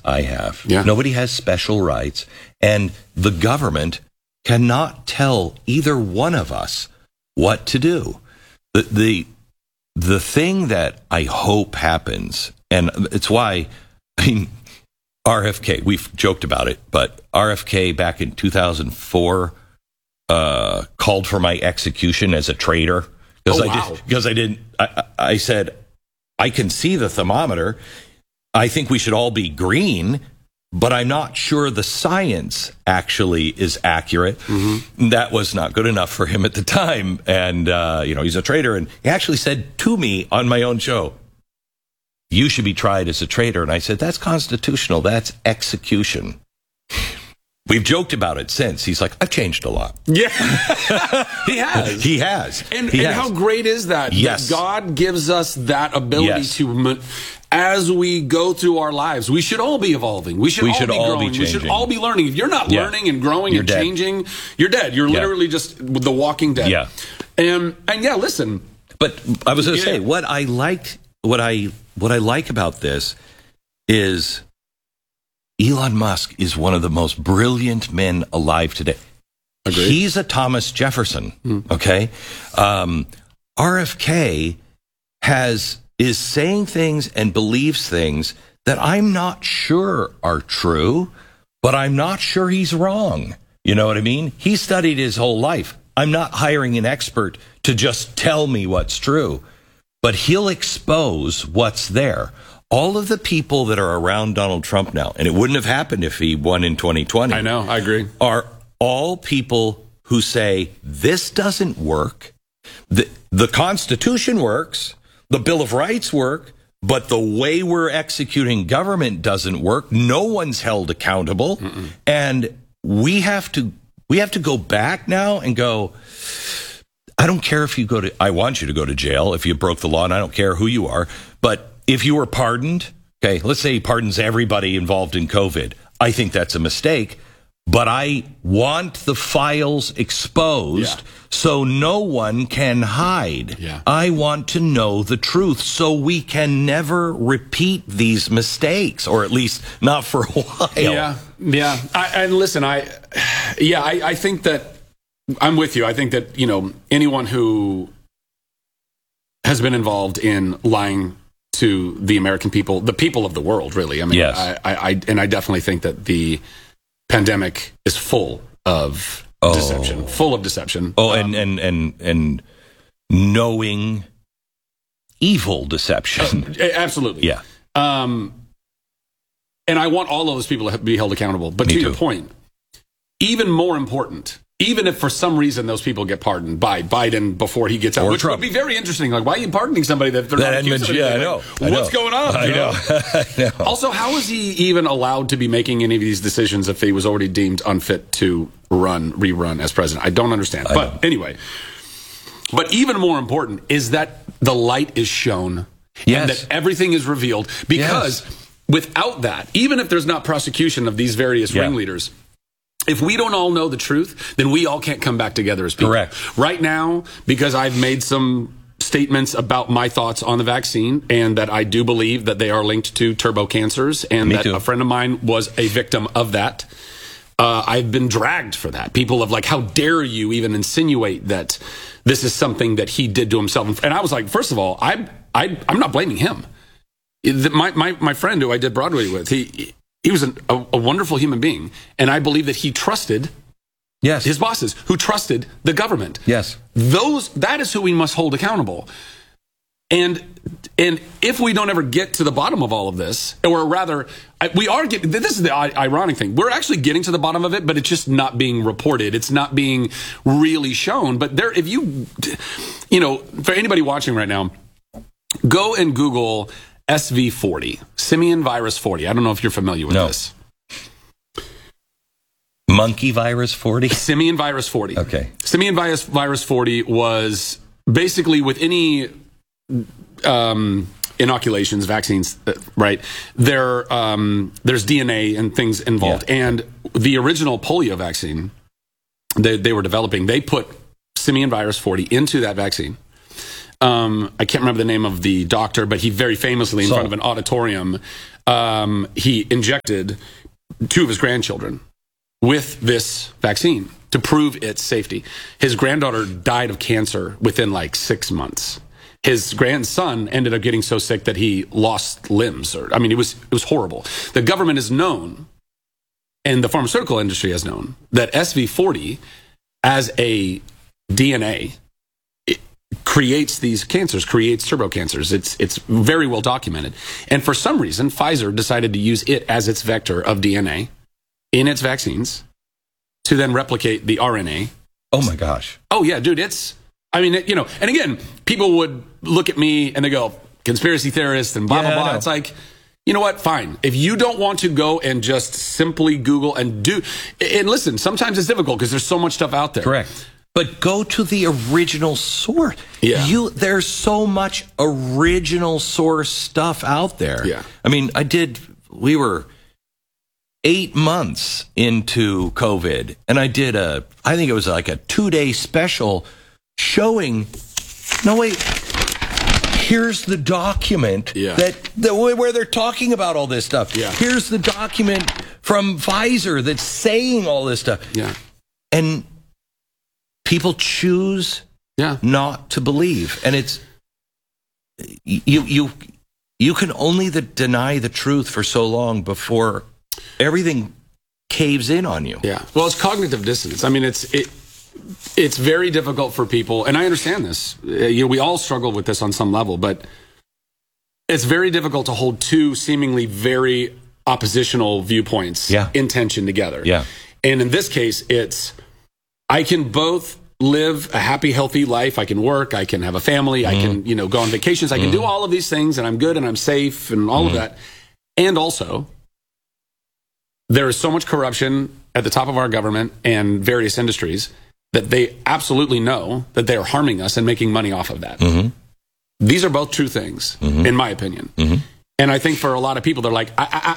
I have. Yeah. Nobody has special rights, and the government cannot tell either one of us what to do. The thing that I hope happens, and it's why, I mean, RFK, we've joked about it, but RFK back in 2004 called for my execution as a traitor. I said, I can see the thermometer. I think we should all be green, but I'm not sure the science actually is accurate. Mm-hmm. That was not good enough for him at the time. And, he's a traitor. And he actually said to me on my own show, you should be tried as a traitor. And I said, that's constitutional. That's execution. We've joked about it since. He's like, I've changed a lot. Yeah, he has. He has. And how great is that? Yes. That God gives us that ability to, as we go through our lives, we should all be evolving. We should all be growing. We should all be learning. If you're not learning and growing and changing, you're dead. You're literally just the walking dead. Yeah. And listen. But I was going to say, what I like about this is Elon Musk is one of the most brilliant men alive today. Agreed. He's a Thomas Jefferson, okay? RFK is saying things and believes things that I'm not sure are true, but I'm not sure he's wrong. You know what I mean? He studied his whole life. I'm not hiring an expert to just tell me what's true, but he'll expose what's there. All of the people that are around Donald Trump now, and it wouldn't have happened if he won in 2020. I know, I agree. Are all people who say, this doesn't work. The Constitution works. The Bill of Rights work. But the way we're executing government doesn't work. No one's held accountable. Mm-mm. And we have to go back now and go, I don't care if I want you to go to jail if you broke the law, and I don't care who you are. But if you were pardoned, okay, let's say he pardons everybody involved in COVID. I think that's a mistake, but I want the files exposed so no one can hide. Yeah. I want to know the truth so we can never repeat these mistakes, or at least not for a while. Yeah. I think that I'm with you. I think that, anyone who has been involved in lying to the American people, the people of the world, really. I mean, yes. I definitely think that the pandemic is full of deception. And knowing evil deception. Absolutely. Yeah. And I want all of those people to be held accountable. But to your point, even more important, even if for some reason those people get pardoned by Biden before he gets out, or which Trump. Would be very interesting. Like, why are you pardoning somebody that they're not accused of anything? I know. What's going on? I know. Also, how is he even allowed to be making any of these decisions if he was already deemed unfit to rerun as president? I don't understand. Anyway, but even more important is that the light is shown and that everything is revealed, because without that, even if there's not prosecution of these various ringleaders, if we don't all know the truth, then we all can't come back together as people. Correct. Right now, because I've made some statements about my thoughts on the vaccine, and that I do believe that they are linked to turbo cancers, and a friend of mine was a victim of that. I've been dragged for that. People have like, how dare you even insinuate that this is something that he did to himself? And I was like, first of all, I'm not blaming him. My friend who I did Broadway with, he was a wonderful human being, and I believe that he trusted his bosses, who trusted the government. Yes. That is who we must hold accountable. And if we don't ever get to the bottom of all of this, or rather, we are getting, this is the ironic thing, we're actually getting to the bottom of it, but it's just not being reported. It's not being really shown. But for anybody watching right now, go and Google SV40, simian virus 40. I don't know if you're familiar with this. Monkey virus 40? Simian virus 40. Okay. Simian virus 40 was basically with any inoculations, vaccines, right? There's DNA and things involved. Yeah. And the original polio vaccine they were developing, they put simian virus 40 into that vaccine. I can't remember the name of the doctor, but he very famously, in front of an auditorium, he injected 2 of his grandchildren with this vaccine to prove its safety. His granddaughter died of cancer within like 6 months. His grandson ended up getting so sick that he lost limbs. It was horrible. The government is known, and the pharmaceutical industry has known, that SV40 as a DNA creates these cancers, creates turbo cancers. It's very well documented. And for some reason, Pfizer decided to use it as its vector of DNA in its vaccines to then replicate the RNA. Oh my gosh. Oh yeah, dude, and again, people would look at me and they go, conspiracy theorist and blah, blah, blah. It's like, you know what? Fine. If you don't want to go and just simply Google and listen, sometimes it's difficult because there's so much stuff out there. Correct. But go to the original source. Yeah. There's so much original source stuff out there. Yeah. I mean, we were 8 months into COVID, and I think it was like a 2-day special showing, here's the document where they're talking about all this stuff. Yeah. Here's the document from Pfizer that's saying all this stuff. Yeah. And people choose not to believe. And it's, you can only deny the truth for so long before everything caves in on you. Yeah. Well, it's cognitive dissonance. I mean, it's very difficult for people, and I understand this. We all struggle with this on some level, but it's very difficult to hold 2 seemingly very oppositional viewpoints in tension together. Yeah. And in this case, I can both live a happy, healthy life. I can work. I can have a family. I can, go on vacations. I can do all of these things, and I'm good and I'm safe and all of that. And also, there is so much corruption at the top of our government and various industries that they absolutely know that they are harming us and making money off of that. Mm-hmm. These are both true things, in my opinion. Mm-hmm. And I think for a lot of people, they're like,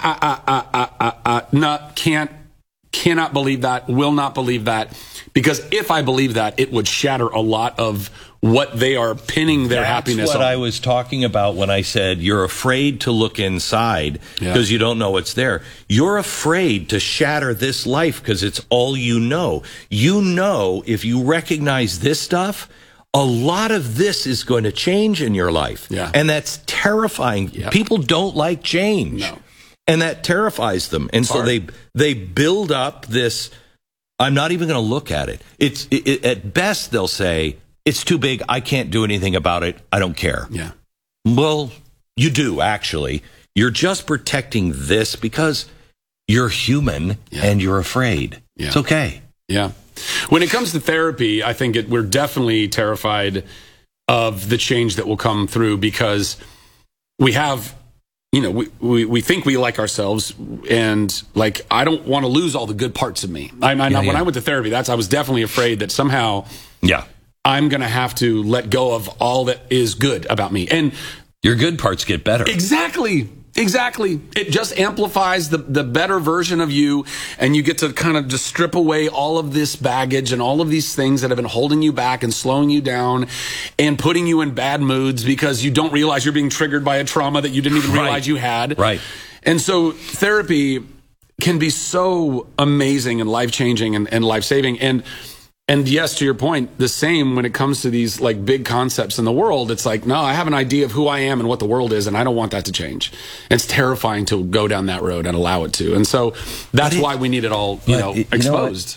cannot believe that, will not believe that. Because if I believe that, it would shatter a lot of what they are pinning their happiness on. That's what I was talking about when I said you're afraid to look inside because you don't know what's there. You're afraid to shatter this life because it's all you know. You know, if you recognize this stuff, a lot of this is going to change in your life. Yeah. And that's terrifying. Yeah. People don't like change. No. And that terrifies them. And so they build up this, I'm not even going to look at it. At best, they'll say, it's too big. I can't do anything about it. I don't care. Yeah. Well, you do, actually. You're just protecting this because you're human and you're afraid. Yeah. It's okay. Yeah. When it comes to therapy, I think we're definitely terrified of the change that will come through because we have, we think we like ourselves, and like, I don't want to lose all the good parts of me. When I went to therapy, I was definitely afraid that somehow I'm going to have to let go of all that is good about me. And your good parts get better. Exactly. It just amplifies the better version of you, and you get to kind of just strip away all of this baggage and all of these things that have been holding you back and slowing you down and putting you in bad moods because you don't realize you're being triggered by a trauma that you didn't even realize you had. Right. And so therapy can be so amazing and life-changing and life-saving. And yes, to your point, the same when it comes to these like big concepts in the world. It's like, no, I have an idea of who I am and what the world is, and I don't want that to change. It's terrifying to go down that road and allow it to. And so that's why we need it all, exposed.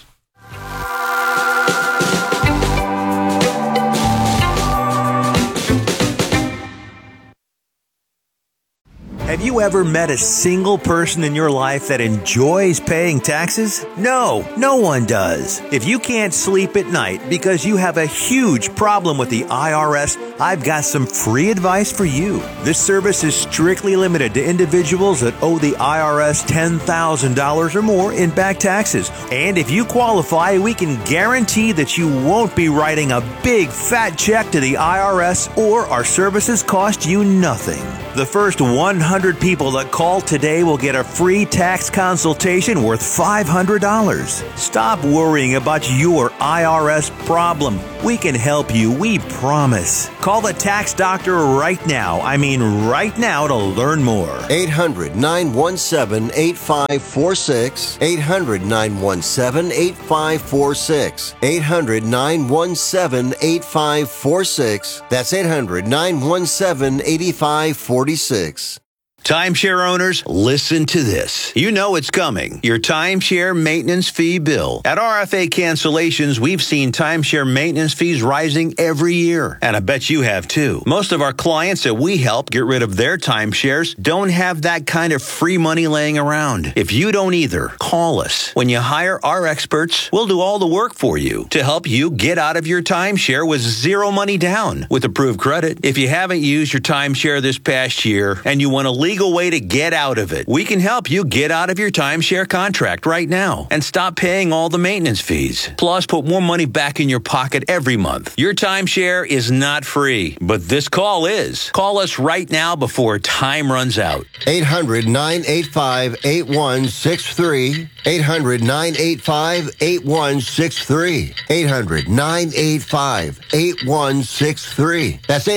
Have you ever met a single person in your life that enjoys paying taxes? No, no one does. If you can't sleep at night because you have a huge problem with the IRS, I've got some free advice for you. This service is strictly limited to individuals that owe the IRS $10,000 or more in back taxes. And if you qualify, we can guarantee that you won't be writing a big fat check to the IRS, or our services cost you nothing. The first 100 100 people that call today will get a free tax consultation worth $500. Stop worrying about your IRS problem. We can help you, we promise. Call the tax doctor right now. I mean right now to learn more. 800-917-8546. 800-917-8546. 800-917-8546. That's 800-917-8546. Timeshare owners, listen to this. You know it's coming. Your timeshare maintenance fee bill. At RFA Cancellations, we've seen timeshare maintenance fees rising every year. And I bet you have too. Most of our clients that we help get rid of their timeshares don't have that kind of free money laying around. If you don't either, call us. When you hire our experts, we'll do all the work for you to help you get out of your timeshare with zero money down with approved credit. If you haven't used your timeshare this past year and you want a legal way to get out of it, we can help you get out of your timeshare contract right now and stop paying all the maintenance fees. Plus, put more money back in your pocket every month. Your timeshare is not free, but this call is. Call us right now before time runs out. 800-985-8163. 800-985-8163. 800-985-8163. That's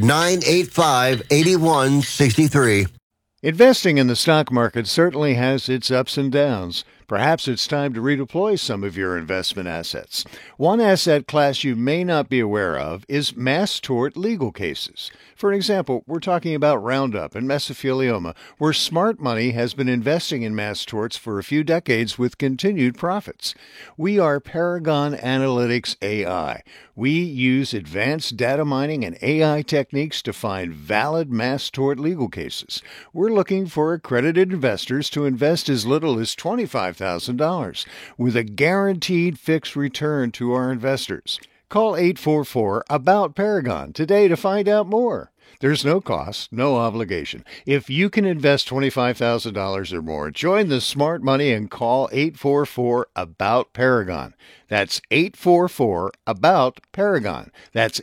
800-985-8163. Investing in the stock market certainly has its ups and downs. Perhaps it's time to redeploy some of your investment assets. One asset class you may not be aware of is mass tort legal cases. For example, we're talking about Roundup and mesothelioma, where smart money has been investing in mass torts for a few decades with continued profits. We are Paragon Analytics AI. We use advanced data mining and AI techniques to find valid mass tort legal cases. We're looking for accredited investors to invest as little as $25,000 with a guaranteed fixed return to our investors. Call 844-ABOUT-PARAGON today to find out more. There's no cost, no obligation. If you can invest $25,000 or more, join the smart money and call 844-ABOUT-PARAGON. That's 844-ABOUT-PARAGON. That's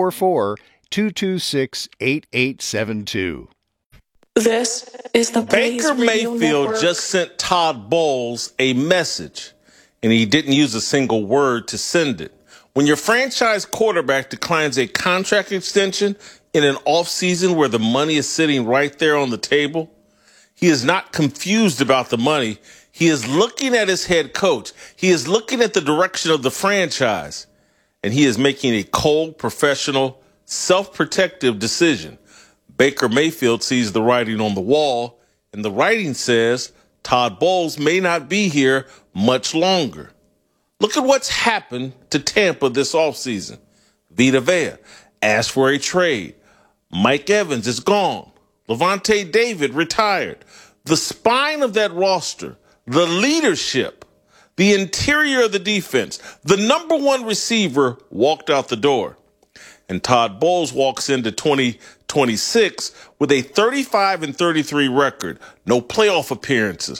844-226-8872. This is the Baker Mayfield just sent Todd Bowles a message, and he didn't use a single word to send it. When your franchise quarterback declines a contract extension in an offseason where the money is sitting right there on the table, he is not confused about the money. He is looking at his head coach. He is looking at the direction of the franchise, and he is making a cold, professional, self-protective decision. Baker Mayfield sees the writing on the wall, and the writing says Todd Bowles may not be here much longer. Look at what's happened to Tampa this offseason. Vita Vea asked for a trade. Mike Evans is gone. Levante David retired. The spine of that roster, the leadership, the interior of the defense, the number one receiver walked out the door. And Todd Bowles walks into 2026 with a 35-33 record, no playoff appearance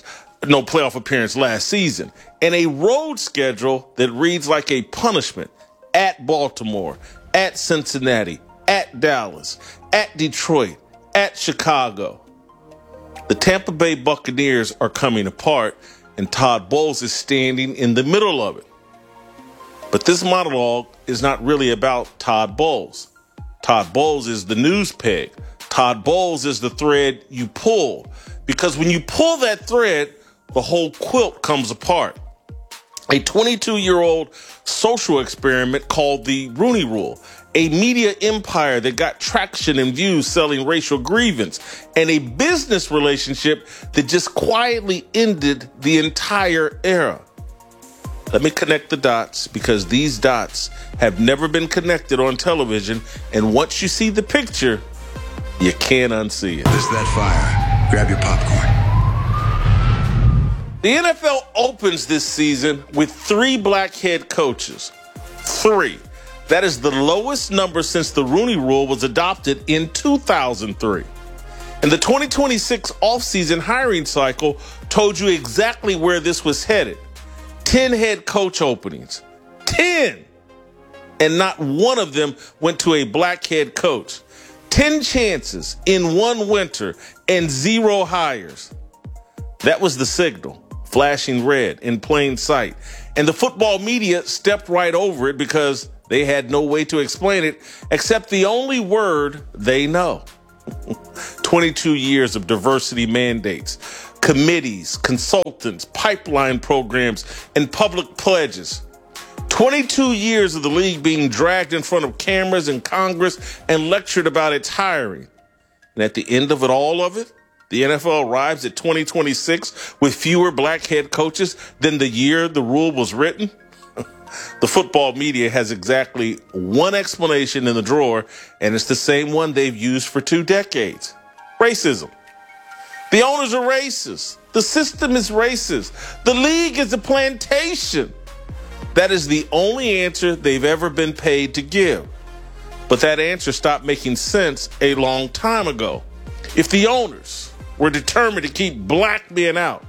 last season, and a road schedule that reads like a punishment at Baltimore, at Cincinnati, at Dallas, at Detroit, at Chicago. The Tampa Bay Buccaneers are coming apart, and Todd Bowles is standing in the middle of it. But this monologue is not really about Todd Bowles. Todd Bowles is the news peg. Todd Bowles is the thread you pull. Because when you pull that thread, the whole quilt comes apart. A 22-year-old social experiment called the Rooney Rule, a media empire that got traction and views selling racial grievance, and a business relationship that just quietly ended the entire era. Let me connect the dots, because these dots have never been connected on television, and once you see the picture, you can't unsee it. There's that fire. Grab your popcorn. The NFL opens this season with 3 black head coaches. 3. That is the lowest number since the Rooney Rule was adopted in 2003. And the 2026 offseason hiring cycle told you exactly where this was headed. 10 head coach openings. 10! And not one of them went to a black head coach. 10 chances in one winter and 0 hires. That was the signal, flashing red in plain sight. And the football media stepped right over it because they had no way to explain it except the only word they know. 22 years of diversity mandates, committees, consultants, pipeline programs, and public pledges. 22 years of the league being dragged in front of cameras in Congress and lectured about its hiring. And at the end of all of it, the NFL arrives at 2026 with fewer black head coaches than the year the rule was written. The football media has exactly one explanation in the drawer, and it's the same one they've used for 2 decades. Racism. The owners are racist. The system is racist. The league is a plantation. That is the only answer they've ever been paid to give. But that answer stopped making sense a long time ago. If the owners were determined to keep black men out,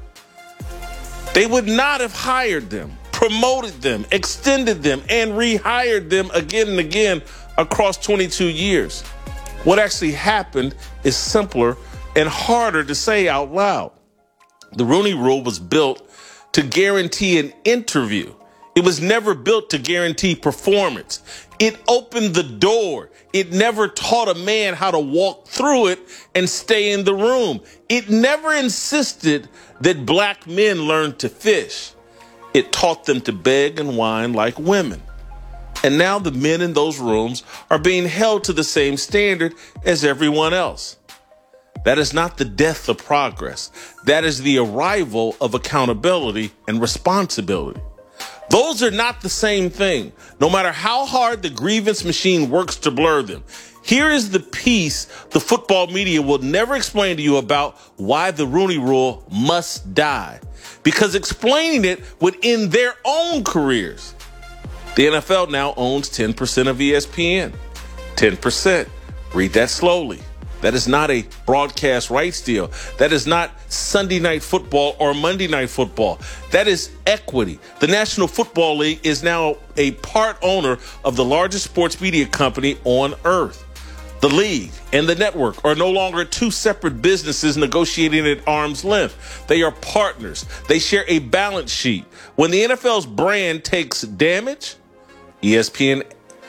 they would not have hired them, promoted them, extended them, and rehired them again and again across 22 years. What actually happened is simpler and harder to say out loud. The Rooney Rule was built to guarantee an interview. It was never built to guarantee performance. It opened the door. It never taught a man how to walk through it and stay in the room. It never insisted that black men learn to fish. It taught them to beg and whine like women. And now the men in those rooms are being held to the same standard as everyone else. That is not the death of progress. That is the arrival of accountability and responsibility. Those are not the same thing, no matter how hard the grievance machine works to blur them. Here is the piece the football media will never explain to you about why the Rooney Rule must die. Because explaining it would end their own careers. The NFL now owns 10% of ESPN. 10%. Read that slowly. That is not a broadcast rights deal. That is not Sunday Night Football or Monday Night Football. That is equity. The National Football League is now a part owner of the largest sports media company on earth. The league and the network are no longer 2 separate businesses negotiating at arm's length. They are partners. They share a balance sheet. When the NFL's brand takes damage, ESPN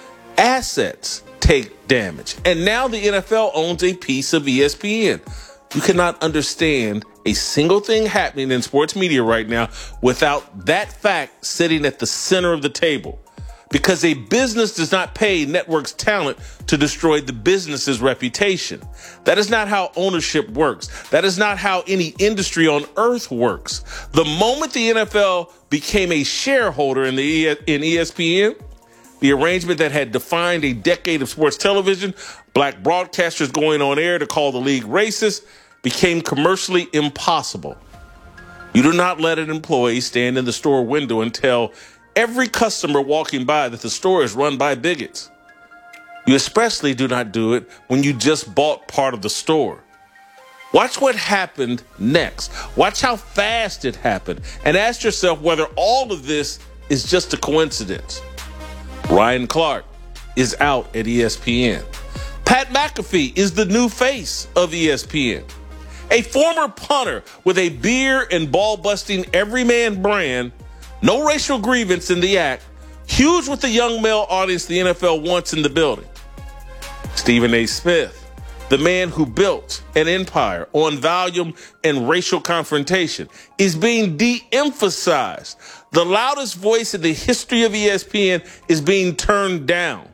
assets take damage. And now the NFL owns a piece of ESPN. You cannot understand a single thing happening in sports media right now without that fact sitting at the center of the table. Because a business does not pay networks talent to destroy the business's reputation. That is not how ownership works. That is not how any industry on earth works. The moment the NFL became a shareholder in ESPN, the arrangement that had defined a decade of sports television, black broadcasters going on air to call the league racist, became commercially impossible. You do not let an employee stand in the store window and tell every customer walking by that the store is run by bigots. You especially do not do it when you just bought part of the store. Watch what happened next. Watch how fast it happened. And ask yourself whether all of this is just a coincidence. Ryan Clark is out at ESPN. Pat McAfee is the new face of ESPN. A former punter with a beer and ball-busting everyman brand, no racial grievance in the act, huge with the young male audience the NFL wants in the building. Stephen A. Smith, the man who built an empire on volume and racial confrontation, is being de-emphasized. The loudest voice in the history of ESPN is being turned down.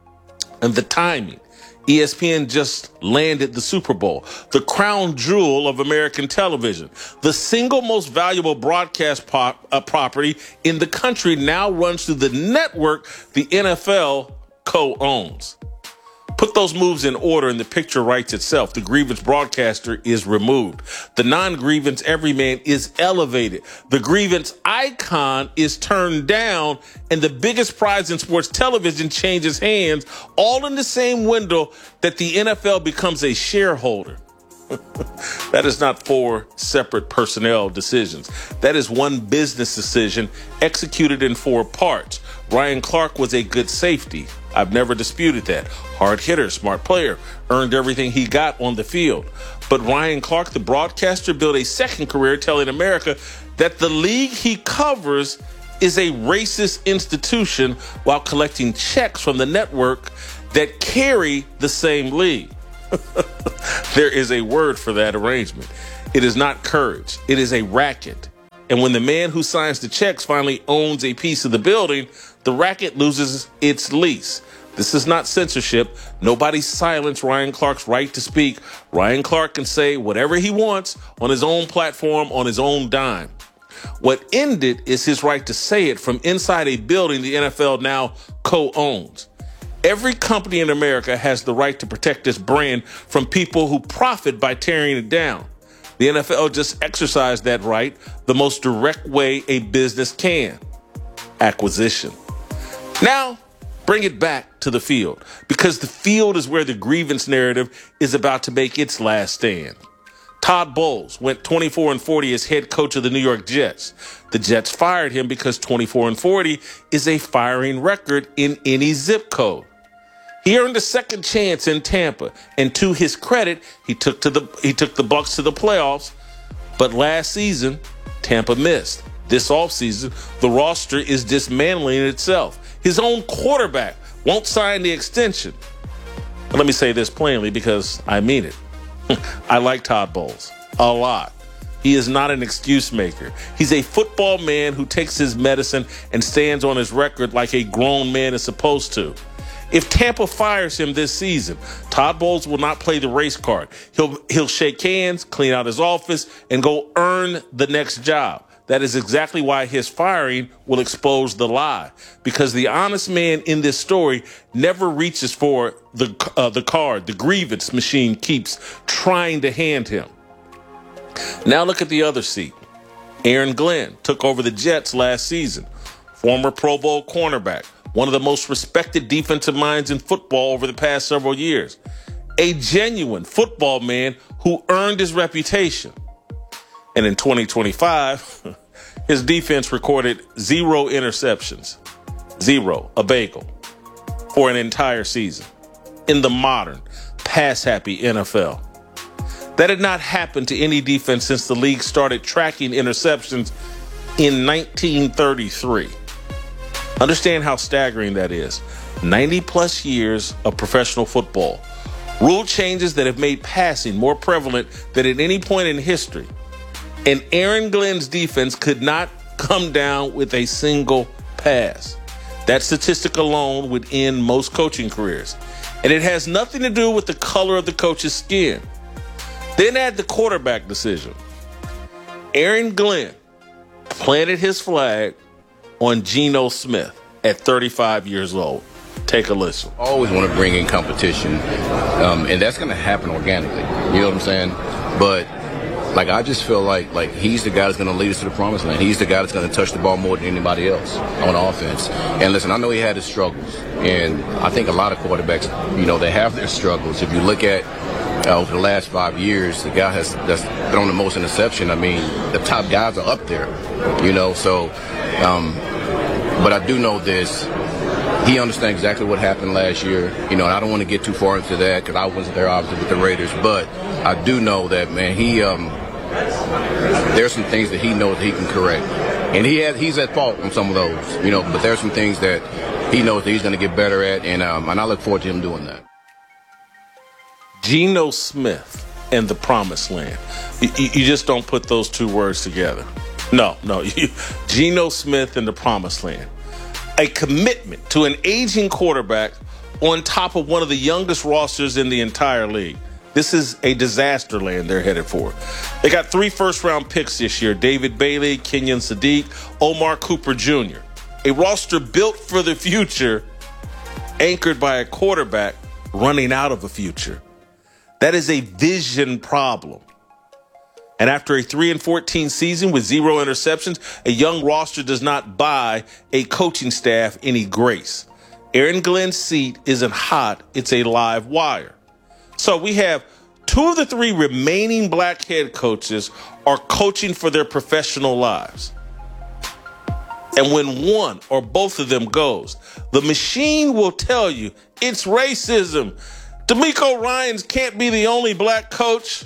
And the timing. ESPN just landed the Super Bowl, the crown jewel of American television. The single most valuable broadcast property in the country now runs through the network the NFL co-owns. Put those moves in order and the picture writes itself. The grievance broadcaster is removed. The non-grievance everyman is elevated. The grievance icon is turned down, and the biggest prize in sports television changes hands, all in the same window that the NFL becomes a shareholder. That is not 4 separate personnel decisions. That is one business decision executed in 4 parts. Ryan Clark was a good safety. I've never disputed that. Hard hitter, smart player, earned everything he got on the field. But Ryan Clark, the broadcaster, built a second career telling America that the league he covers is a racist institution while collecting checks from the network that carry the same league. There is a word for that arrangement. It is not courage. It is a racket. And when the man who signs the checks finally owns a piece of the building, the racket loses its lease. This is not censorship. Nobody silenced Ryan Clark's right to speak. Ryan Clark can say whatever he wants on his own platform, on his own dime. What ended is his right to say it from inside a building the NFL now co-owns. Every company in America has the right to protect its brand from people who profit by tearing it down. The NFL just exercised that right the most direct way a business can: acquisition. Now, bring it back to the field, because the field is where the grievance narrative is about to make its last stand. Todd Bowles went 24-40 as head coach of the New York Jets. The Jets fired him because 24-40 is a firing record in any zip code. He earned a second chance in Tampa, and to his credit, he took the Bucs to the playoffs. But last season, Tampa missed. This offseason, the roster is dismantling itself. His own quarterback won't sign the extension. But let me say this plainly, because I mean it. I like Todd Bowles a lot. He is not an excuse maker. He's a football man who takes his medicine and stands on his record like a grown man is supposed to. If Tampa fires him this season, Todd Bowles will not play the race card. He'll shake hands, clean out his office, and go earn the next job. That is exactly why his firing will expose the lie, because the honest man in this story never reaches for the card the grievance machine keeps trying to hand him. Now look at the other seat. Aaron Glenn took over the Jets last season. Former Pro Bowl cornerback, one of the most respected defensive minds in football over the past several years. A genuine football man who earned his reputation. And in 2025, his defense recorded 0 interceptions. 0, a bagel, for an entire season in the modern, pass-happy NFL. That did not happen to any defense since the league started tracking interceptions in 1933. Understand how staggering that is. 90-plus years of professional football. Rule changes that have made passing more prevalent than at any point in history. And Aaron Glenn's defense could not come down with a single pass. That statistic alone would end most coaching careers. And it has nothing to do with the color of the coach's skin. Then add the quarterback decision. Aaron Glenn planted his flag on Geno Smith at 35 years old. Take a listen. I always want to bring in competition, and that's going to happen organically. You know what I'm saying? But I just feel like he's the guy that's going to lead us to the promised land. He's the guy that's going to touch the ball more than anybody else on offense. And listen, I know he had his struggles, and I think a lot of quarterbacks, they have their struggles. If you look at over the last 5 years, the guy that's thrown the most interception. I mean, the top guys are up there, So, but I do know this. He understands exactly what happened last year, and I don't want to get too far into that because I wasn't there obviously with the Raiders. But I do know that, man, there's some things that he knows that he can correct, and he's at fault on some of those, But there's some things that he knows that he's going to get better at, and I look forward to him doing that. Geno Smith and the promised land. You just don't put those two words together. No. Geno Smith and the promised land. A commitment to an aging quarterback on top of one of the youngest rosters in the entire league. This is a disaster land they're headed for. They got 3 first-round picks this year: David Bailey, Kenyon Sadiq, Omar Cooper Jr. A roster built for the future, anchored by a quarterback running out of a future. That is a vision problem. And after a 3-14 season with 0 interceptions, a young roster does not buy a coaching staff any grace. Aaron Glenn's seat isn't hot, it's a live wire. So we have 2 of the 3 remaining black head coaches are coaching for their professional lives. And when one or both of them goes, the machine will tell you it's racism. D'Amico Ryans can't be the only black coach.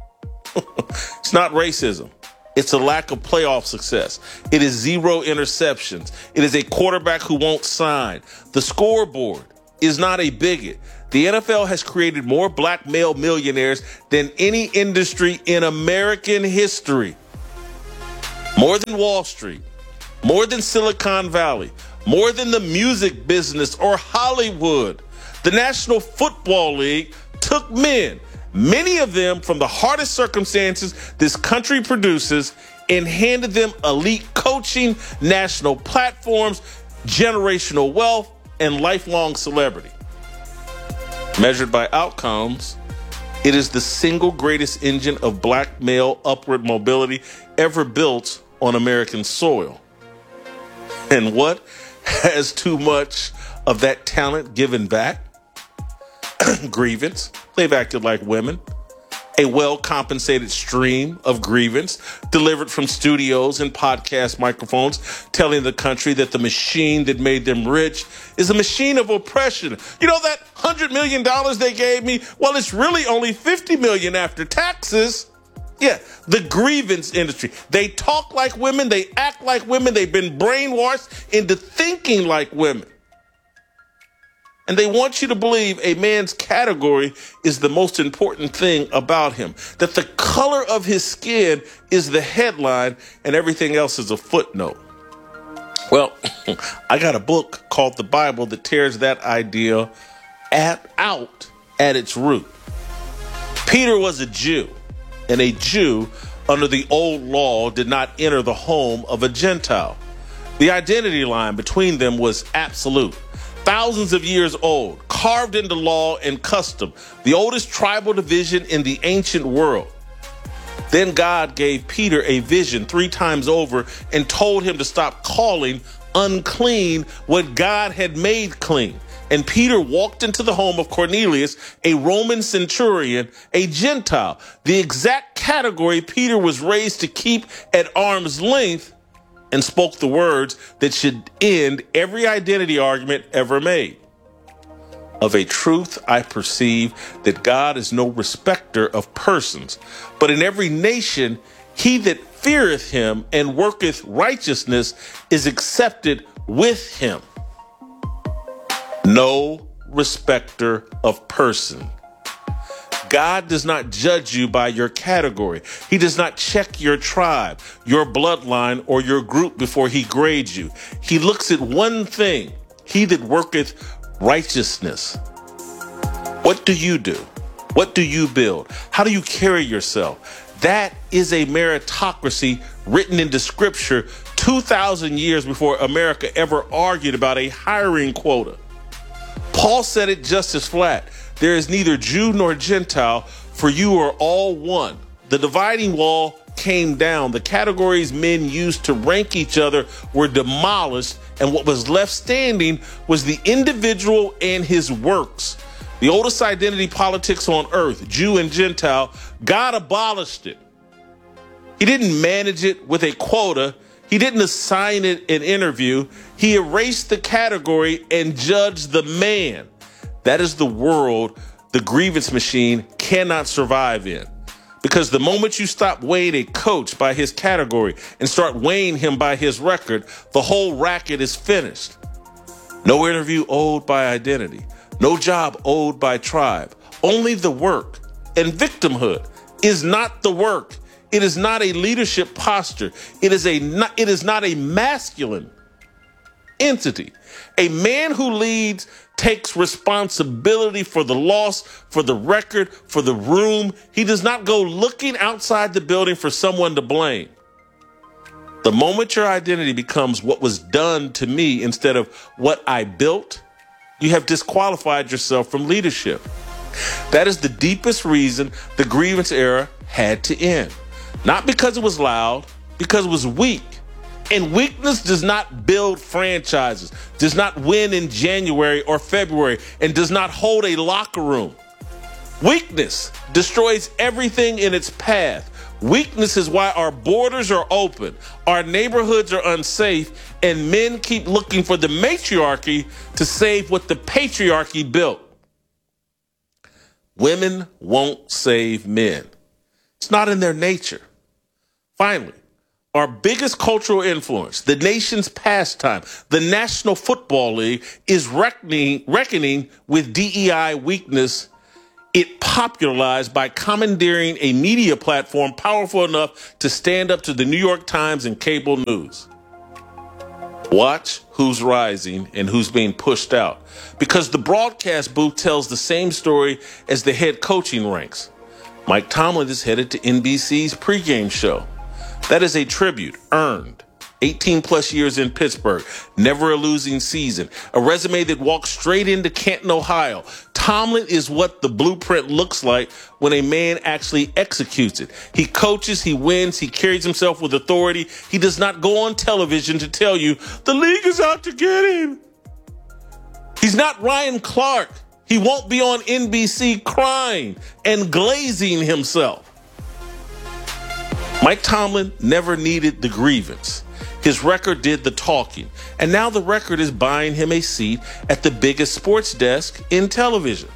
It's not racism. It's a lack of playoff success. It is 0 interceptions. It is a quarterback who won't sign. The scoreboard is not a bigot. The NFL has created more black male millionaires than any industry in American history. More than Wall Street, more than Silicon Valley, more than the music business or Hollywood. The National Football League took men, many of them from the hardest circumstances this country produces, and handed them elite coaching, national platforms, generational wealth, and lifelong celebrity. Measured by outcomes, it is the single greatest engine of black male upward mobility ever built on American soil. And what has too much of that talent given back? Grievance. They've acted like women. A well-compensated stream of grievance delivered from studios and podcast microphones, telling the country that the machine that made them rich is a machine of oppression. You know that $100 million they gave me? Well, it's really only $50 million after taxes. Yeah, the grievance industry. They talk like women. They act like women. They've been brainwashed into thinking like women. And they want you to believe a man's category is the most important thing about him, that the color of his skin is the headline and everything else is a footnote. Well, I got a book called The Bible that tears that idea out at its root. Peter was a Jew, and a Jew under the old law did not enter the home of a Gentile. The identity line between them was absolute. Thousands of years old, carved into law and custom, the oldest tribal division in the ancient world. Then God gave Peter a vision 3 times over and told him to stop calling unclean what God had made clean. And Peter walked into the home of Cornelius, a Roman centurion, a Gentile, the exact category Peter was raised to keep at arm's length, and spoke the words that should end every identity argument ever made. Of a truth, I perceive that God is no respecter of persons, but in every nation, he that feareth him and worketh righteousness is accepted with him. No respecter of person. God does not judge you by your category. He does not check your tribe, your bloodline, or your group before he grades you. He looks at one thing, he that worketh righteousness. What do you do? What do you build? How do you carry yourself? That is a meritocracy written into scripture 2,000 years before America ever argued about a hiring quota. Paul said it just as flat. There is neither Jew nor Gentile, for you are all one. The dividing wall came down. The categories men used to rank each other were demolished, and what was left standing was the individual and his works. The oldest identity politics on earth, Jew and Gentile, God abolished it. He didn't manage it with a quota. He didn't assign it an interview. He erased the category and judged the man. That is the world the grievance machine cannot survive in. Because the moment you stop weighing a coach by his category and start weighing him by his record, the whole racket is finished. No interview owed by identity. No job owed by tribe. Only the work. And victimhood is not the work. It is not a leadership posture. It is not a masculine entity. A man who leads takes responsibility for the loss, for the record, for the room. He does not go looking outside the building for someone to blame. The moment your identity becomes what was done to me instead of what I built, you have disqualified yourself from leadership. That is the deepest reason the grievance era had to end. Not because it was loud, because it was weak. And weakness does not build franchises, does not win in January or February, and does not hold a locker room. Weakness destroys everything in its path. Weakness is why our borders are open, our neighborhoods are unsafe, and men keep looking for the matriarchy to save what the patriarchy built. Women won't save men. It's not in their nature. Finally, our biggest cultural influence, the nation's pastime, the National Football League, is reckoning with DEI weakness it popularized by commandeering a media platform powerful enough to stand up to the New York Times and cable news. Watch who's rising and who's being pushed out, because the broadcast booth tells the same story as the head coaching ranks. Mike Tomlin is headed to NBC's pregame show. That is a tribute earned. 18 plus years in Pittsburgh, never a losing season, a resume that walks straight into Canton, Ohio. Tomlin is what the blueprint looks like when a man actually executes it. He coaches, he wins, he carries himself with authority. He does not go on television to tell you the league is out to get him. He's not Ryan Clark. He won't be on NBC crying and glazing himself. Mike Tomlin never needed the grievance. His record did the talking, and now the record is buying him a seat at the biggest sports desk in television.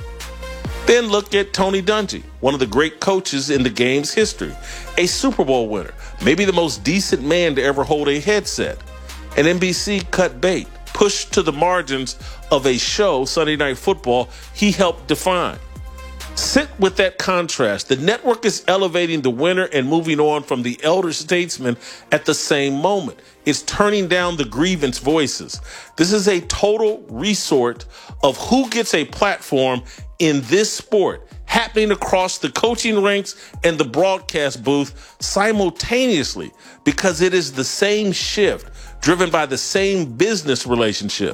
Then look at Tony Dungy, one of the great coaches in the game's history, a Super Bowl winner, maybe the most decent man to ever hold a headset. And NBC cut bait, pushed to the margins of a show, Sunday Night Football, he helped define. Sit with that contrast. The network is elevating the winner and moving on from the elder statesman at the same moment. It's turning down the grievance voices. This is a total resort of who gets a platform in this sport, happening across the coaching ranks and the broadcast booth simultaneously, because it is the same shift driven by the same business relationship.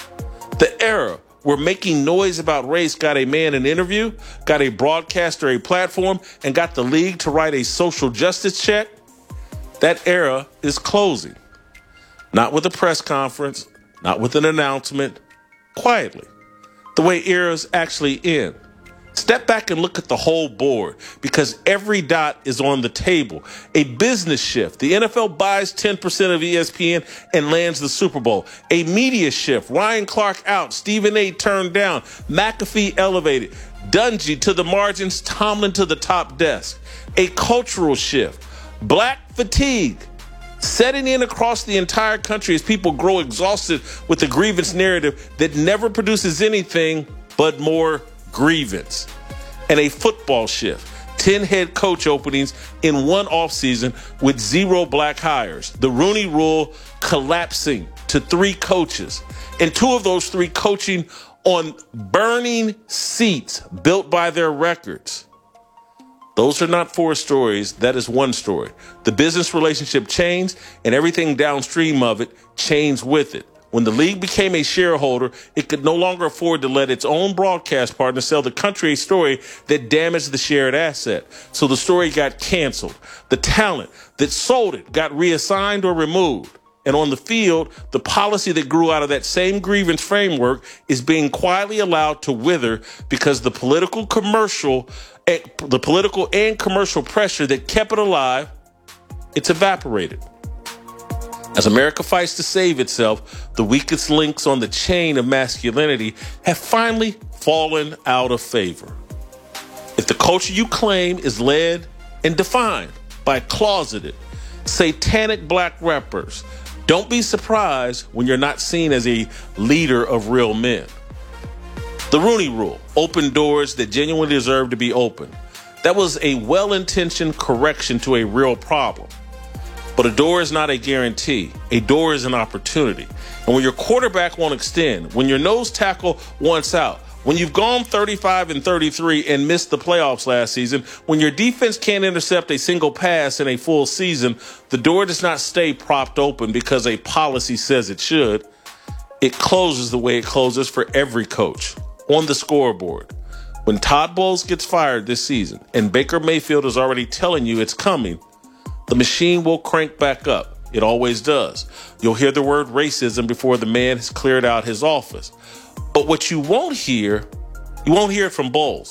The era where making noise about race got a man an interview, got a broadcaster a platform, and got the league to write a social justice check, that era is closing. Not with a press conference, not with an announcement, quietly, the way eras actually end. Step back and look at the whole board, because every dot is on the table. A business shift. The NFL buys 10% of ESPN and lands the Super Bowl. A media shift. Ryan Clark out. Stephen A. turned down. McAfee elevated. Dungy to the margins. Tomlin to the top desk. A cultural shift. Black fatigue setting in across the entire country as people grow exhausted with the grievance narrative that never produces anything but more grievance. And a football shift. 10 head coach openings in one offseason with 0 black hires. The Rooney Rule collapsing to 3 coaches. And 2 of those 3 coaching on burning seats built by their records. Those are not 4 stories. That is one story. The business relationship changed, and everything downstream of it changed with it. When the league became a shareholder, it could no longer afford to let its own broadcast partner sell the country a story that damaged the shared asset. So the story got canceled. The talent that sold it got reassigned or removed. And on the field, the policy that grew out of that same grievance framework is being quietly allowed to wither because the political and commercial pressure that kept it alive, it's evaporated. As America fights to save itself, the weakest links on the chain of masculinity have finally fallen out of favor. If the culture you claim is led and defined by closeted, satanic black rappers, don't be surprised when you're not seen as a leader of real men. The Rooney Rule, open doors that genuinely deserve to be open. That was a well-intentioned correction to a real problem. But a door is not a guarantee. A door is an opportunity. And when your quarterback won't extend, when your nose tackle wants out, when you've gone 35-33 and missed the playoffs last season, when your defense can't intercept a single pass in a full season, the door does not stay propped open because a policy says it should. It closes the way it closes for every coach on the scoreboard. When Todd Bowles gets fired this season and Baker Mayfield is already telling you it's coming, the machine will crank back up. It always does. You'll hear the word racism before the man has cleared out his office. But what you won't hear it from Bowles.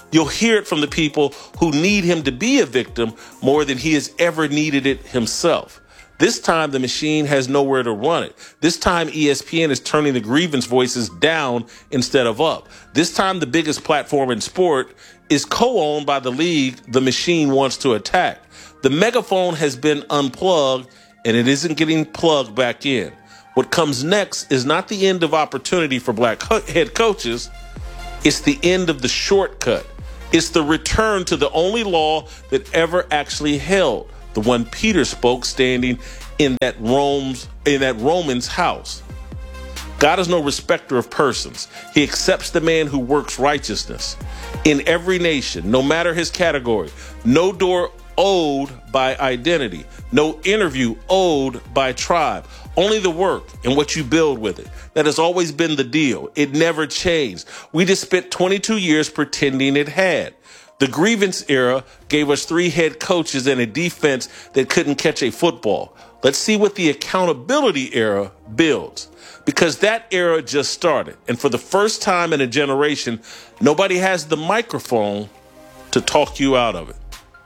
You'll hear it from the people who need him to be a victim more than he has ever needed it himself. This time, the machine has nowhere to run it. This time, ESPN is turning the grievance voices down instead of up. This time, the biggest platform in sport is co-owned by the league the machine wants to attack. The megaphone has been unplugged, and it isn't getting plugged back in. What comes next is not the end of opportunity for black head coaches. It's the end of the shortcut. It's the return to the only law that ever actually held, the one Peter spoke standing in that Roman's house. God is no respecter of persons. He accepts the man who works righteousness. In every nation, no matter his category, no door owed by identity, no interview owed by tribe, only the work and what you build with it. That has always been the deal. It never changed. We just spent 22 years pretending it had. The grievance era gave us 3 head coaches and a defense that couldn't catch a football. Let's see what the accountability era builds, because that era just started. And for the first time in a generation, nobody has the microphone to talk you out of it.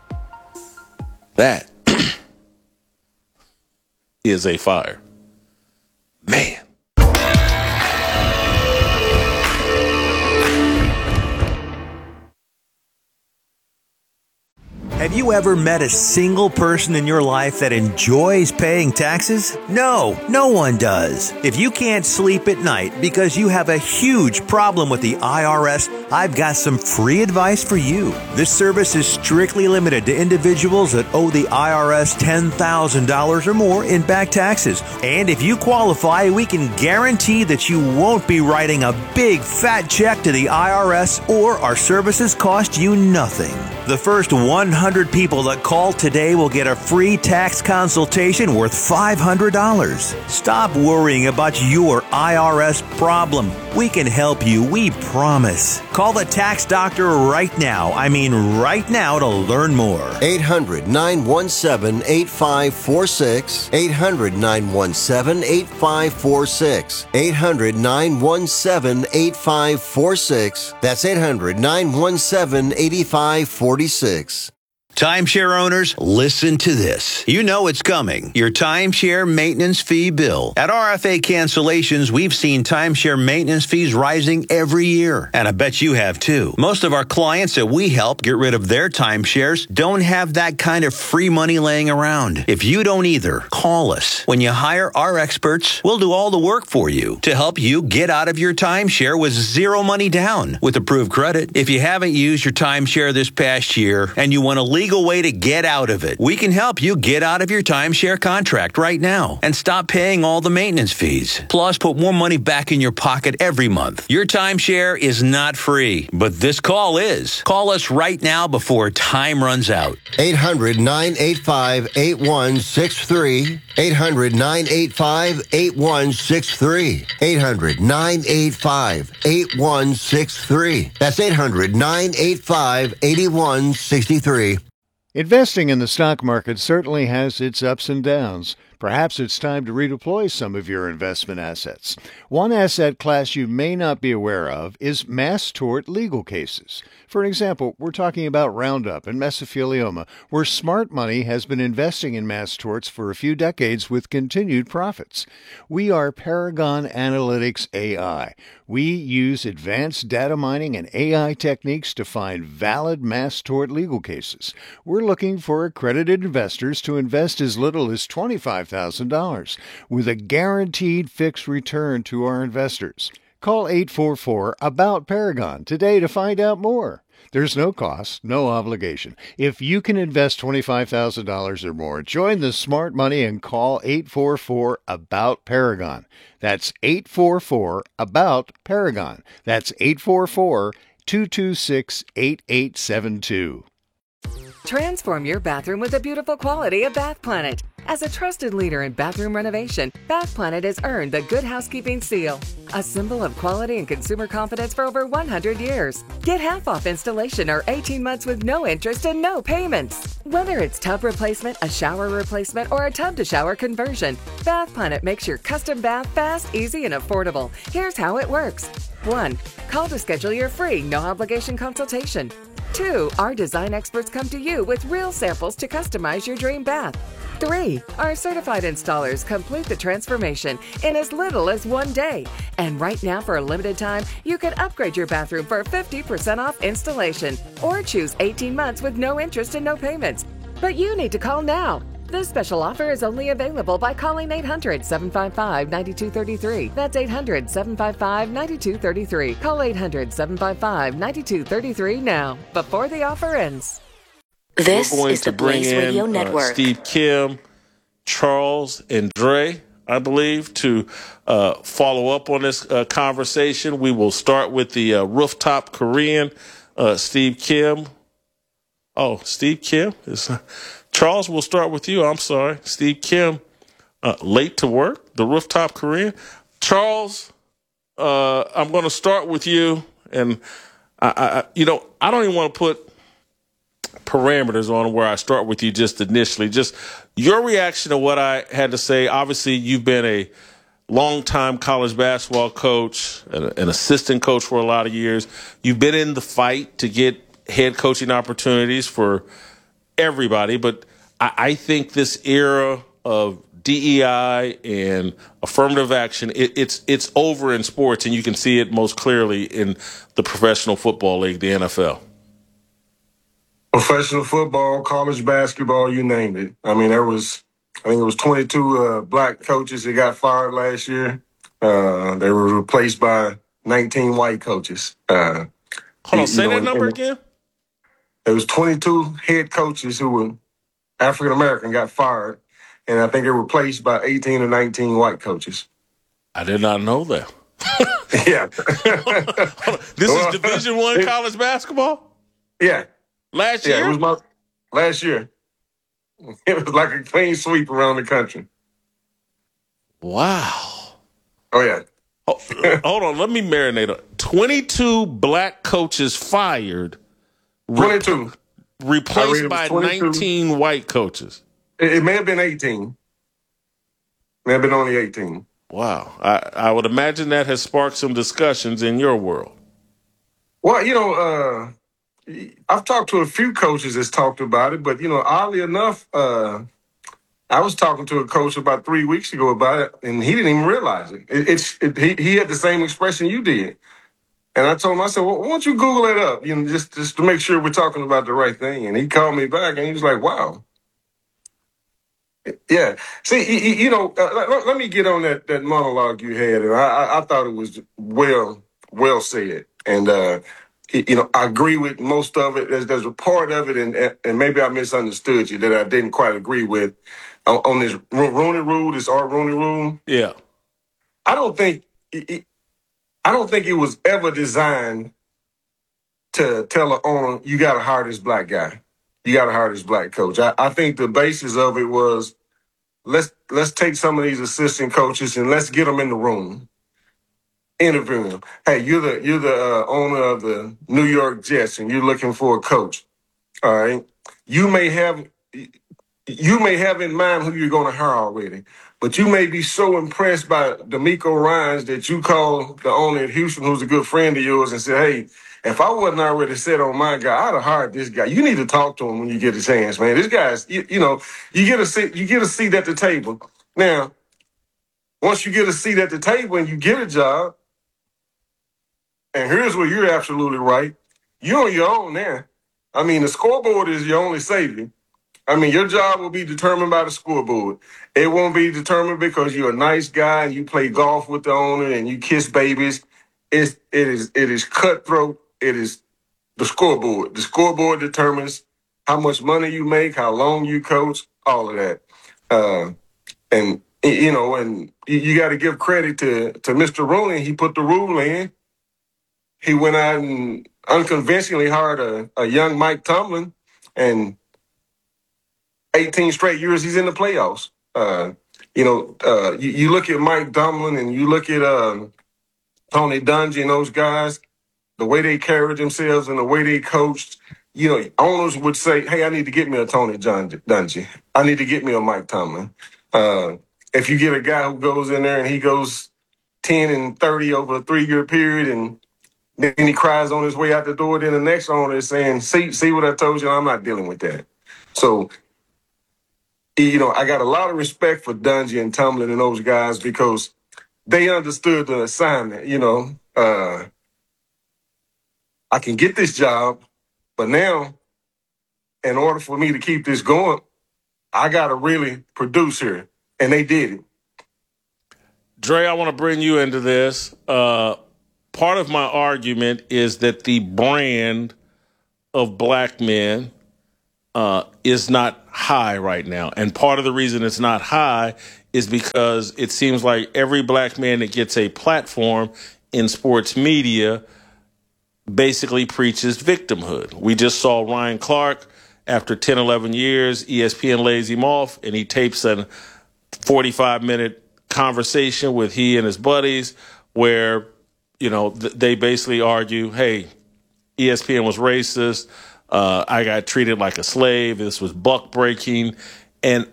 That is a fire. Man. Have you ever met a single person in your life that enjoys paying taxes? No, no one does. If you can't sleep at night because you have a huge problem with the IRS, I've got some free advice for you. This service is strictly limited to individuals that owe the IRS $10,000 or more in back taxes. And if you qualify, we can guarantee that you won't be writing a big fat check to the IRS, or our services cost you nothing. The first 100 people that call today will get a free tax consultation worth $500. Stop worrying about your IRS problem. We can help you, we promise. Call the tax doctor right now. I mean right now, to learn more. 800-917-8546. 800-917-8546. 800-917-8546. That's 800-917-8546. Timeshare owners, listen to this. You know it's coming. Your timeshare maintenance fee bill. At RFA Cancellations, we've seen timeshare maintenance fees rising every year. And I bet you have too. Most of our clients that we help get rid of their timeshares don't have that kind of free money laying around. If you don't either, call us. When you hire our experts, we'll do all the work for you to help you get out of your timeshare with zero money down with approved credit. If you haven't used your timeshare this past year and you want to legal way to get out of it, we can help you get out of your timeshare contract right now and stop paying all the maintenance fees. Plus, put more money back in your pocket every month. Your timeshare is not free, but this call is. Call us right now before time runs out. 800-985-8163. 800-985-8163. 800-985-8163. That's 800-985-8163. Investing in the stock market certainly has its ups and downs. Perhaps it's time to redeploy some of your investment assets. One asset class you may not be aware of is mass tort legal cases. For example, we're talking about Roundup and mesothelioma, where smart money has been investing in mass torts for a few decades with continued profits. We are Paragon Analytics AI. We use advanced data mining and AI techniques to find valid mass tort legal cases. We're looking for accredited investors to invest as little as $25,000 with a guaranteed fixed return to our investors. Call 844-ABOUT-PARAGON today to find out more. There's no cost, no obligation. If you can invest $25,000 or more, join the smart money and call 844-ABOUT-PARAGON. That's 844-ABOUT-PARAGON. That's 844-226-8872. Transform your bathroom with the beautiful quality of Bath Planet. As a trusted leader in bathroom renovation, Bath Planet has earned the Good Housekeeping seal, a symbol of quality and consumer confidence for over 100 years. Get half off installation or 18 months with no interest and no payments. Whether it's tub replacement, a shower replacement, or a tub-to-shower conversion, Bath Planet makes your custom bath fast, easy, and affordable. Here's how it works. 1. Call to schedule your free, no-obligation consultation. 2, our design experts come to you with real samples to customize your dream bath. 3, our certified installers complete the transformation in as little as 1 day. And right now, for a limited time, you can upgrade your bathroom for 50% off installation or choose 18 months with no interest and no payments. But you need to call now. This special offer is only available by calling 800-755-9233. That's 800-755-9233. Call 800-755-9233 now, before the offer ends. This is the Blaze Radio Network. Steve Kim, Charles, and Dre, I believe, to follow up on this conversation. We will start with the rooftop Korean, Steve Kim. Oh, Steve Kim is... Charles, we'll start with you. I'm sorry. Steve Kim, late to work, the rooftop Korean. Charles, I'm going to start with you. And, I don't even want to put parameters on where I start with you just initially. Just your reaction to what I had to say. Obviously, you've been a longtime college basketball coach, an assistant coach for a lot of years. You've been in the fight to get head coaching opportunities for everybody, but I think this era of DEI and affirmative action, it's over in sports, and you can see it most clearly in the Professional Football League, the NFL. Professional football, college basketball, you name it. I mean, I think it was 22 black coaches that got fired last year. They were replaced by 19 white coaches. Hold on, say that number again? There was 22 head coaches who were African-American got fired, and I think they were replaced by 18 or 19 white coaches. I did not know that. Yeah. This is Division I college basketball? Yeah. Last year? Yeah, it was last year. It was like a clean sweep around the country. Wow. Oh, yeah. Hold on, let me marinate on 22 black coaches fired. 22. Replaced by 19 white coaches. It may have been 18. May have been only 18. Wow. I would imagine that has sparked some discussions in your world. Well, I've talked to a few coaches that's talked about it, but, oddly enough, I was talking to a coach about 3 weeks ago about it, and he didn't even realize it. He had the same expression you did. And I told him, I said, well, why don't you Google it up, just to make sure we're talking about the right thing. And he called me back, and he was like, wow. Yeah. See, let me get on that monologue you had. And I thought it was well said. And, I agree with most of it. There's a part of it, and maybe I misunderstood you, that I didn't quite agree with on this Rooney Rule, this Art Rooney Rule. Yeah. I don't think it was ever designed to tell an owner, you got to hire this black guy. You got to hire this black coach. I think the basis of it was, let's take some of these assistant coaches and let's get them in the room, interview them. Hey, you're the owner of the New York Jets, and you're looking for a coach. All right, you may have in mind who you're going to hire already, but you may be so impressed by D'Amico Ryans that you call the owner at Houston, who's a good friend of yours, and say, hey, if I wasn't already set on my guy, I'd have hired this guy. You need to talk to him when you get a chance, man. This guy's, you get a seat at the table. Now, once you get a seat at the table and you get a job, and here's where you're absolutely right, you're on your own there. I mean, the scoreboard is your only savior. I mean, your job will be determined by the scoreboard. It won't be determined because you're a nice guy and you play golf with the owner and you kiss babies. It is cutthroat. It is the scoreboard. The scoreboard determines how much money you make, how long you coach, all of that. And you got to give credit to Mr. Rooney. He put the rule in. He went out and unconventionally hired a young Mike Tomlin, and 18 straight years he's in the playoffs. You look at Mike Tomlin and you look at Tony Dungy and those guys, the way they carried themselves and the way they coached, owners would say, hey, I need to get me a Tony Dungy. I need to get me a Mike Tomlin. If you get a guy who goes in there and he goes 10 and 30 over a 3-year period and Then he cries on his way out the door. Then the next owner is saying, see what I told you? I'm not dealing with that. So, I got a lot of respect for Dungy and Tomlin and those guys because they understood the assignment. I can get this job, but now, in order for me to keep this going, I got to really produce here. And they did it. Dre, I want to bring you into this. Part of my argument is that the brand of black men is not high right now. And part of the reason it's not high is because it seems like every black man that gets a platform in sports media basically preaches victimhood. We just saw Ryan Clark, after 10, 11 years, ESPN lays him off, and he tapes a 45-minute conversation with he and his buddies where, they basically argue, hey, ESPN was racist. I got treated like a slave. This was buck breaking. And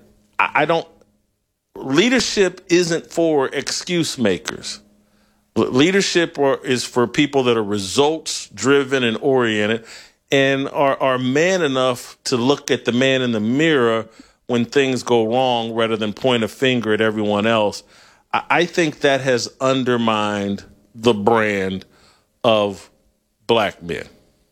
leadership isn't for excuse makers. Leadership is for people that are results driven and oriented and are man enough to look at the man in the mirror when things go wrong rather than point a finger at everyone else. I think that has undermined the brand of black men.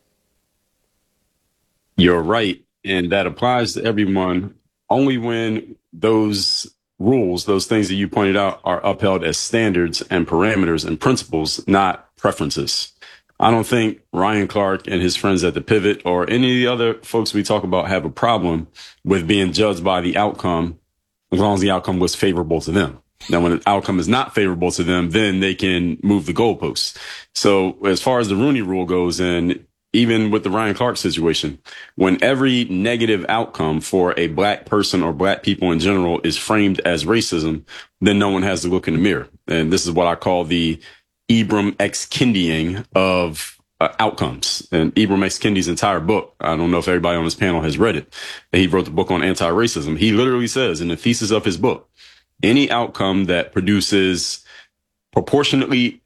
You're right. And that applies to everyone only when those rules, those things that you pointed out, are upheld as standards and parameters and principles, not preferences. I don't think Ryan Clark and his friends at the Pivot or any of the other folks we talk about have a problem with being judged by the outcome as long as the outcome was favorable to them. Now, when an outcome is not favorable to them, then they can move the goalposts. So as far as the Rooney Rule goes, and even with the Ryan Clark situation, when every negative outcome for a black person or black people in general is framed as racism, then no one has to look in the mirror. And this is what I call the Ibram X. Kendiing of outcomes. And Ibram X. Kendi's entire book, I don't know if everybody on this panel has read it. He wrote the book on anti-racism. He literally says in the thesis of his book, any outcome that produces proportionately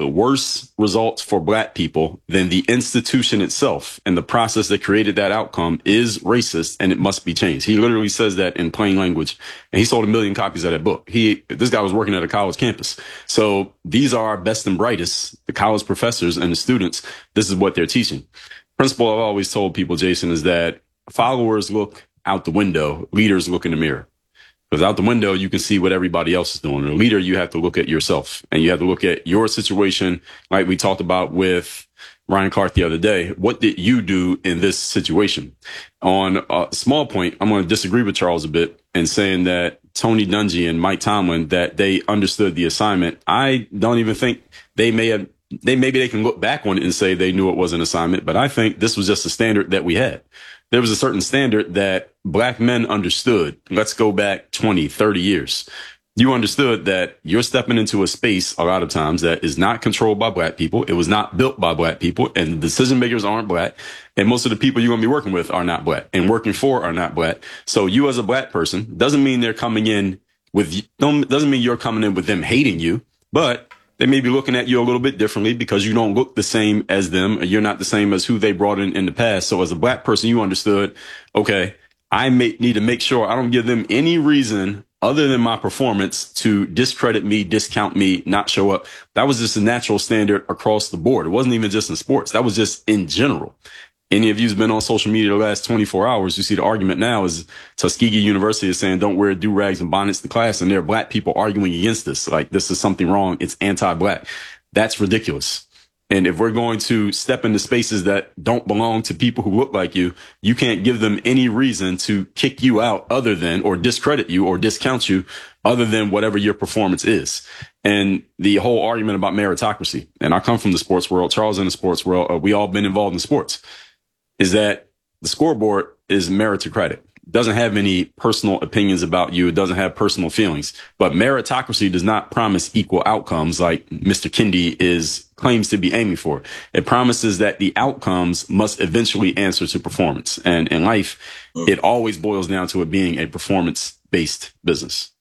worse results for black people than the institution itself and the process that created that outcome is racist and it must be changed. He literally says that in plain language, and he sold 1 million copies of that book. This guy was working at a college campus. So these are our best and brightest, the college professors and the students. This is what they're teaching. Principle I've always told people, Jason, is that followers look out the window, leaders look in the mirror. Because out the window, you can see what everybody else is doing. As a leader, you have to look at yourself and you have to look at your situation. Like we talked about with Ryan Clark the other day. What did you do in this situation? On a small point, I'm going to disagree with Charles a bit in saying that Tony Dungy and Mike Tomlin, that they understood the assignment. I don't even think maybe they can look back on it and say they knew it was an assignment, but I think this was just a standard that we had. There was a certain standard that black men understood. Let's go back 20, 30 years. You understood that you're stepping into a space a lot of times that is not controlled by black people. It was not built by black people, and the decision makers aren't black. And most of the people you're going to be working with are not black and working for are not black. So you as a black person doesn't mean they're coming in doesn't mean you're coming in with them hating you, but they may be looking at you a little bit differently because you don't look the same as them. Or you're not the same as who they brought in the past. So as a black person, you understood, okay, I need to make sure I don't give them any reason other than my performance to discredit me, discount me, not show up. That was just a natural standard across the board. It wasn't even just in sports. That was just in general. Any of you who's been on social media the last 24 hours, you see the argument now is Tuskegee University is saying don't wear do-rags and bonnets to class, and there are black people arguing against this. Like, this is something wrong. It's anti-black. That's ridiculous. And if we're going to step into spaces that don't belong to people who look like you, you can't give them any reason to kick you out other than, or discredit you or discount you other than whatever your performance is. And the whole argument about meritocracy, and I come from the sports world, Charles in the sports world, we all been involved in sports, is that the scoreboard is meritocratic. It doesn't have any personal opinions about you. It doesn't have personal feelings. But meritocracy does not promise equal outcomes like Mr. Kendi claims to be aiming for. It promises that the outcomes must eventually answer to performance. And in life, it always boils down to it being a performance-based business.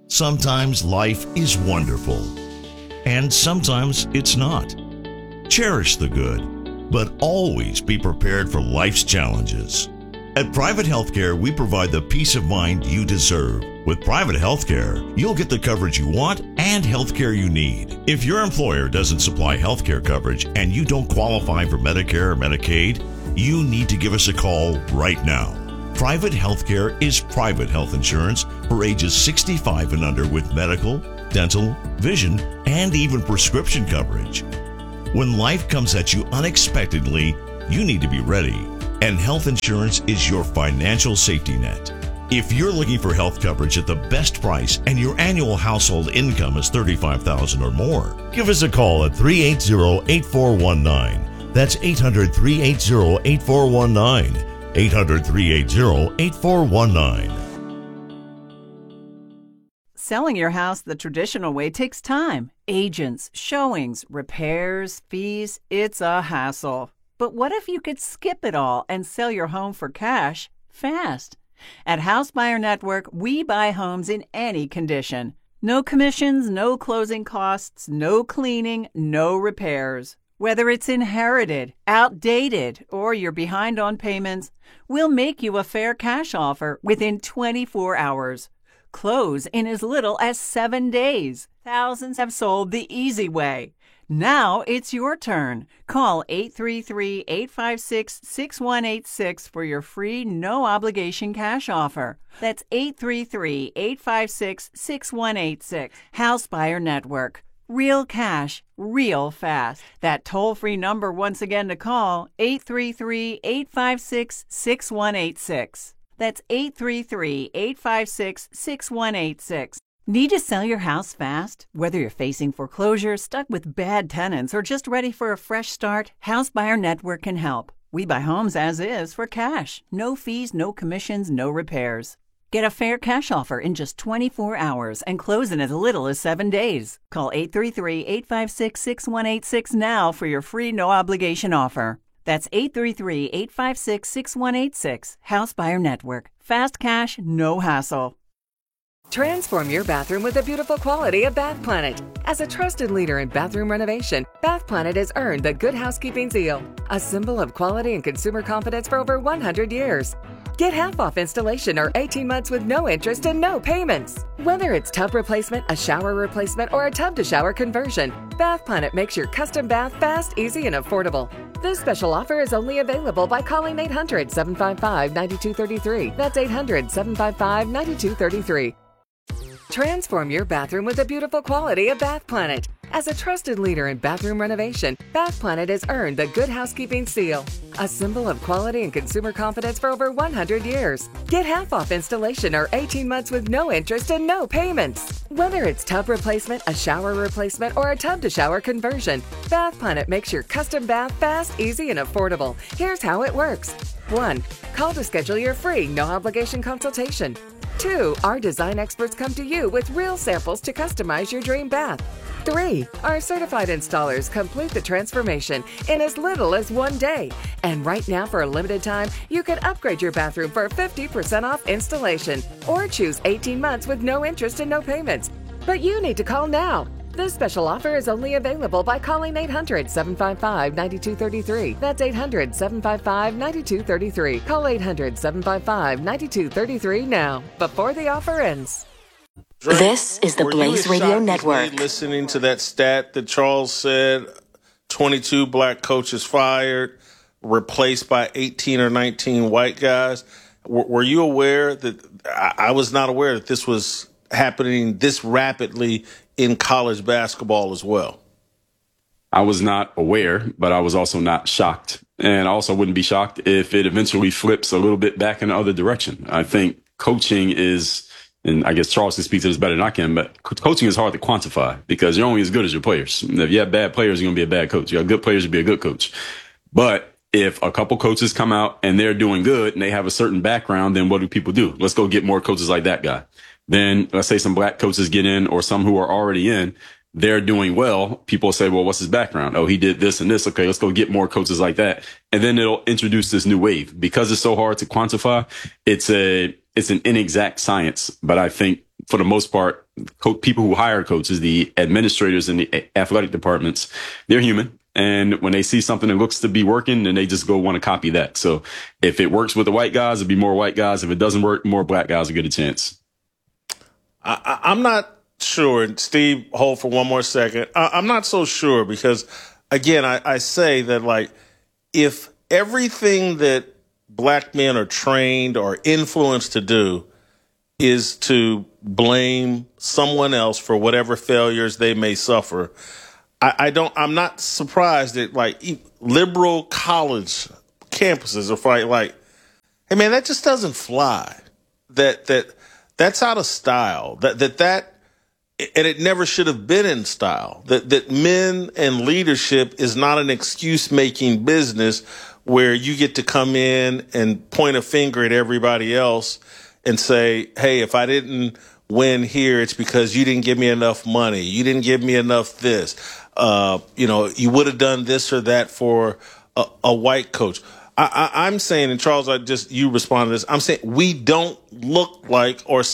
Sometimes life is wonderful, and sometimes it's not. Cherish the good, but always be prepared for life's challenges. At Private Healthcare, we provide the peace of mind you deserve. With Private Healthcare, you'll get the coverage you want and healthcare you need. If your employer doesn't supply healthcare coverage and you don't qualify for Medicare or Medicaid, you need to give us a call right now. Private Healthcare is private health insurance for ages 65 and under with medical, dental, vision, and even prescription coverage. When life comes at you unexpectedly, you need to be ready, and health insurance is your financial safety net. If you're looking for health coverage at the best price and your annual household income is $35,000 or more, give us a call at 380-8419. That's 800-380-8419. 800-380-8419. Selling your house the traditional way takes time. Agents, showings, repairs, fees, it's a hassle. But what if you could skip it all and sell your home for cash fast? At House Buyer Network, we buy homes in any condition. No commissions, no closing costs, no cleaning, no repairs. Whether it's inherited, outdated, or you're behind on payments, we'll make you a fair cash offer within 24 hours. Close in as little as 7 days. Thousands have sold the easy way. Now it's your turn. Call 833-856-6186 for your free, no-obligation cash offer. That's 833-856-6186. House Buyer Network. Real cash, real fast. That toll-free number once again to call, 833-856-6186. That's 833-856-6186. Need to sell your house fast? Whether you're facing foreclosure, stuck with bad tenants, or just ready for a fresh start, House Buyer Network can help. We buy homes as is for cash. No fees, no commissions, no repairs. Get a fair cash offer in just 24 hours and close in as little as 7 days. Call 833-856-6186 now for your free no-obligation offer. That's 833-856-6186. House Buyer Network. Fast cash, no hassle. Transform your bathroom with the beautiful quality of Bath Planet. As a trusted leader in bathroom renovation, Bath Planet has earned the Good Housekeeping seal, a symbol of quality and consumer confidence for over 100 years. Get half off installation or 18 months with no interest and no payments. Whether it's tub replacement, a shower replacement, or a tub-to-shower conversion, Bath Planet makes your custom bath fast, easy, and affordable. This special offer is only available by calling 800-755-9233. That's 800-755-9233. Transform your bathroom with the beautiful quality of Bath Planet. As a trusted leader in bathroom renovation, Bath Planet has earned the Good Housekeeping seal, a symbol of quality and consumer confidence for over 100 years. Get half off installation or 18 months with no interest and no payments. Whether it's tub replacement, a shower replacement, or a tub-to-shower conversion, Bath Planet makes your custom bath fast, easy, and affordable. Here's how it works. 1. Call to schedule your free, no-obligation consultation. 2. Our design experts come to you with real samples to customize your dream bath. 3. Our certified installers complete the transformation in as little as 1 day. And right now, for a limited time, you can upgrade your bathroom for 50% off installation or choose 18 months with no interest and no payments. But you need to call now. This special offer is only available by calling 800-755-9233. That's 800-755-9233. Call 800-755-9233 now, before the offer ends. This is the Blaze Radio Network. Listening to that stat that Charles said, 22 black coaches fired, replaced by 18 or 19 white guys. Were you aware that I was not aware that this was happening this rapidly in college basketball as well? I was not aware, but I was also not shocked. And I also wouldn't be shocked if it eventually flips a little bit back in the other direction. I think coaching is, and I guess Charles can speak to this better than I can, but coaching is hard to quantify because you're only as good as your players. If you have bad players, you're going to be a bad coach. You have good players, you'll be a good coach. But if a couple coaches come out and they're doing good and they have a certain background, then what do people do? Let's go get more coaches like that guy. Then let's say some black coaches get in or some who are already in, they're doing well. People say, well, what's his background? Oh, he did this and this. Okay, let's go get more coaches like that. And then it'll introduce this new wave. Because it's so hard to quantify, it's an inexact science. But I think for the most part, people who hire coaches, the administrators in the athletic departments, they're human. And when they see something that looks to be working, then they just go want to copy that. So if it works with the white guys, it'll be more white guys. If it doesn't work, more black guys will get a chance. I'm not sure. Steve, hold for one more second. I'm not so sure because, again, I say that, like, if everything that black men are trained or influenced to do is to blame someone else for whatever failures they may suffer, I'm not surprised that, like, liberal college campuses are like, hey man, that just doesn't fly. That's out of style. And it never should have been in style. That men and leadership is not an excuse-making business where you get to come in and point a finger at everybody else and say, hey, if I didn't win here, it's because you didn't give me enough money. You didn't give me enough this. You would have done this or that for a white coach. I'm saying, and Charles, you respond to this. I'm saying we don't look like or